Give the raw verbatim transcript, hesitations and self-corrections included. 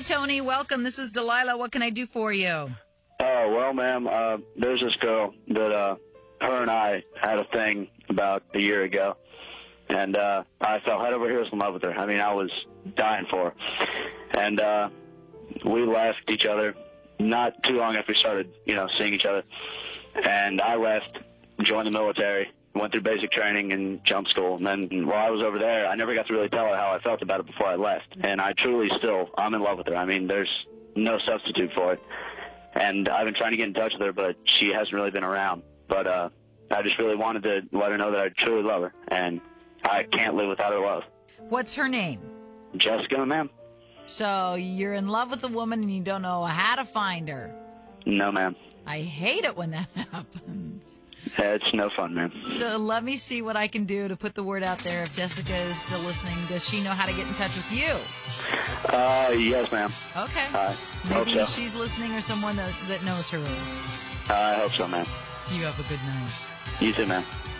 Tony. Welcome. This is Delilah. What can I do for you? Oh, well, ma'am, uh, there's this girl that uh, her and I had a thing about a year ago, and uh, I fell head over heels in love with her. I mean, I was dying for her. And uh, we left each other not too long after we started, you know, seeing each other. And I left, joined the military, went through basic training and jump school. And then while I was over there, I never got to really tell her how I felt about it before I left. And I truly still, I'm in love with her. I mean, there's no substitute for it. And I've been trying to get in touch with her, but she hasn't really been around. But uh, I just really wanted to let her know that I truly love her. And I can't live without her love. What's her name? Jessica, ma'am. So you're in love with a woman and you don't know how to find her. No, ma'am. I hate it when that happens. It's no fun, man. So let me see what I can do to put the word out there. If Jessica is still listening, does she know how to get in touch with you? Uh, yes, ma'am. Okay. Uh, Maybe hope so. she's listening or someone that, that knows her is. Uh, I hope so, ma'am. You have a good night. You too, ma'am.